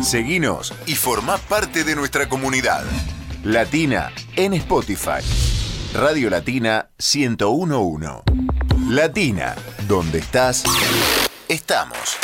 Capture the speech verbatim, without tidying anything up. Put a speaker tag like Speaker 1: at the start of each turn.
Speaker 1: Seguinos y formá parte de nuestra comunidad. Latina en Spotify. Radio Latina ciento uno punto uno. Latina, donde estás, estamos.